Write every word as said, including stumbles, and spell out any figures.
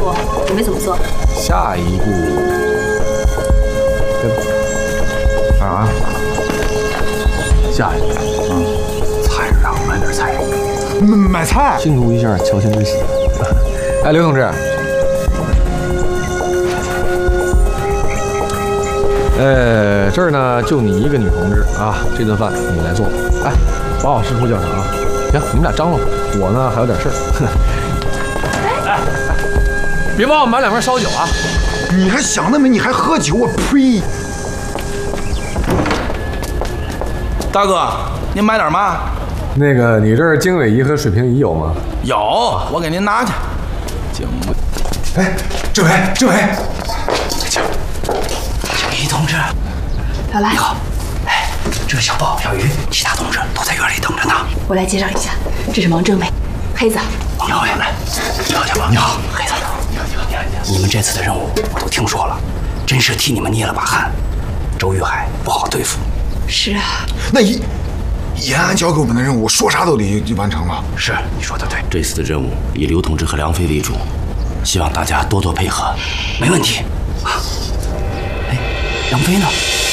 步准备怎么做？ 下一步，对吧？啊，下一步，嗯，菜市场买点菜， 买菜， 庆祝一下乔迁之喜。哎，刘同志，呃，这儿呢就你一个女同志啊，这顿饭你来做。哎，把我师傅叫上啊。行，你们俩张罗，我呢还有点事儿。哎，别帮我买两份烧酒啊！ 你还想得美？你还喝酒？我呸！ 大哥，您买点嘛？ 那个，你这儿经纬仪和水平仪有吗？ 有，我给您拿去。经纬， 哎，政委，政委， 经理同志， 老来， 你好。哎，这是小豹、小鱼，其他同志都在院里等着呢。 我来介绍一下，这是王政委，黑子。 你好呀，你好，小豹。你好，黑子。你好，你好，你好。你们这次的任务我都听说了，真是替你们捏了把汗。周玉海不好对付。 是啊。 那一。延安交给我们的任务，说啥都得完成了。 是，你说的对。这次的任务以刘同志和梁飞为主，希望大家多多配合。没问题。啊，哎，梁飞呢？